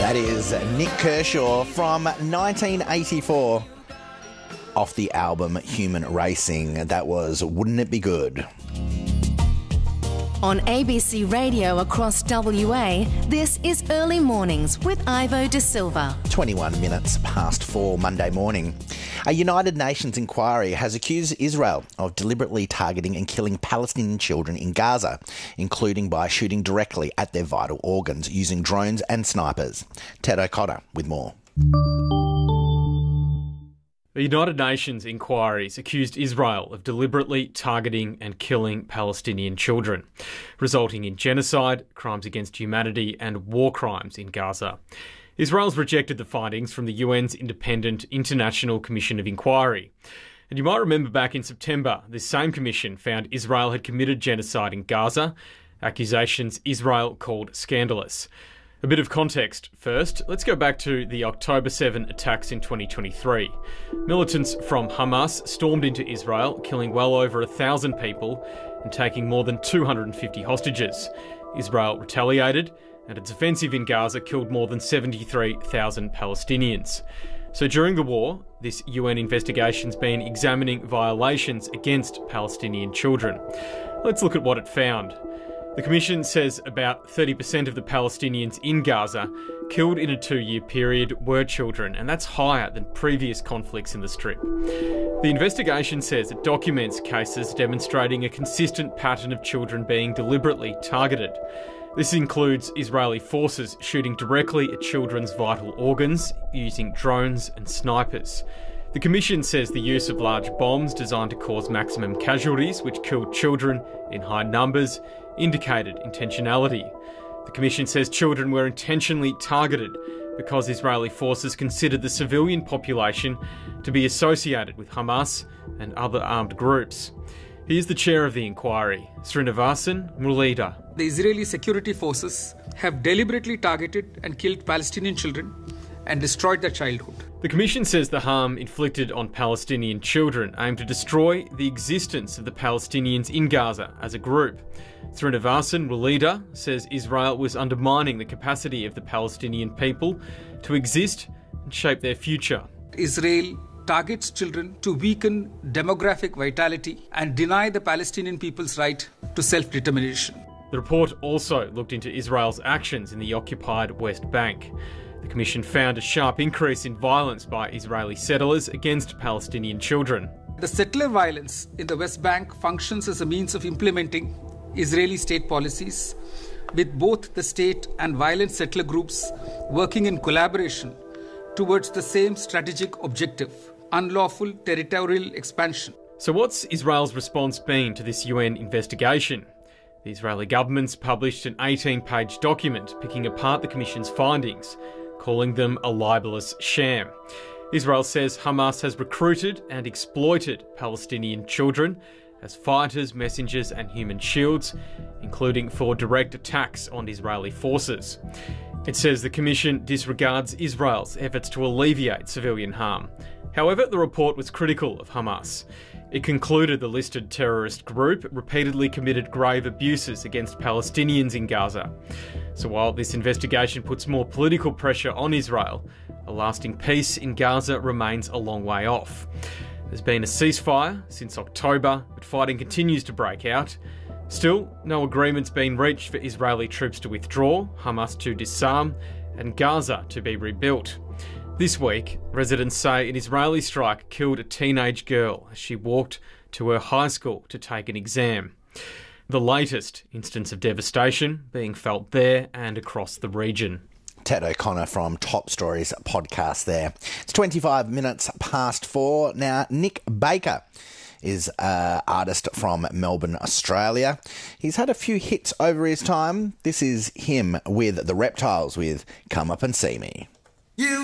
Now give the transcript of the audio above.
That is Nick Kershaw from 1984 off the album Human Racing. That was Wouldn't It Be Good? On ABC Radio across WA, this is Early Mornings with Ivo De Silva. 21 minutes past 4 Monday morning. A United Nations inquiry has accused Israel of deliberately targeting and killing Palestinian children in Gaza, including by shooting directly at their vital organs using drones and snipers. Ted O'Connor with more. The United Nations inquiries accused Israel of deliberately targeting and killing Palestinian children, resulting in genocide, crimes against humanity and war crimes in Gaza. Israel's rejected the findings from the UN's Independent International Commission of Inquiry. And you might remember back in September, this same commission found Israel had committed genocide in Gaza, accusations Israel called scandalous. A bit of context first. Let's go back to the October 7 attacks in 2023. Militants from Hamas stormed into Israel, killing well over 1,000 people and taking more than 250 hostages. Israel retaliated, and its offensive in Gaza killed more than 73,000 Palestinians. So during the war, this UN investigation's been examining violations against Palestinian children. Let's look at what it found. The Commission says about 30% of the Palestinians in Gaza killed in a 2-year period were children, and that's higher than previous conflicts in the Strip. The investigation says it documents cases demonstrating a consistent pattern of children being deliberately targeted. This includes Israeli forces shooting directly at children's vital organs using drones and snipers. The Commission says the use of large bombs designed to cause maximum casualties, which killed children in high numbers, indicated intentionality. The Commission says children were intentionally targeted because Israeli forces considered the civilian population to be associated with Hamas and other armed groups. Here's the chair of the inquiry, Srinivasan Murugareddy. The Israeli security forces have deliberately targeted and killed Palestinian children and destroyed their childhood. The Commission says the harm inflicted on Palestinian children aimed to destroy the existence of the Palestinians in Gaza as a group. Srinivasan Murugareddy says Israel was undermining the capacity of the Palestinian people to exist and shape their future. Israel targets children to weaken demographic vitality and deny the Palestinian people's right to self-determination. The report also looked into Israel's actions in the occupied West Bank. The Commission found a sharp increase in violence by Israeli settlers against Palestinian children. The settler violence in the West Bank functions as a means of implementing Israeli state policies, with both the state and violent settler groups working in collaboration towards the same strategic objective: unlawful territorial expansion. So what's Israel's response been to this UN investigation? The Israeli government's published an 18-page document picking apart the Commission's findings, calling them a libelous sham. Israel says Hamas has recruited and exploited Palestinian children as fighters, messengers and human shields, including for direct attacks on Israeli forces. It says the Commission disregards Israel's efforts to alleviate civilian harm. However, the report was critical of Hamas. It concluded the listed terrorist group repeatedly committed grave abuses against Palestinians in Gaza. So while this investigation puts more political pressure on Israel, a lasting peace in Gaza remains a long way off. There's been a ceasefire since October, but fighting continues to break out. Still, no agreement's been reached for Israeli troops to withdraw, Hamas to disarm, and Gaza to be rebuilt. This week, residents say an Israeli strike killed a teenage girl as she walked to her high school to take an exam. The latest instance of devastation being felt there and across the region. Ted O'Connor from Top Stories podcast there. It's 25 minutes past 4. Now, Nick Baker is an artist from Melbourne, Australia. He's had a few hits over his time. This is him with The Reptiles with Come Up and See Me. You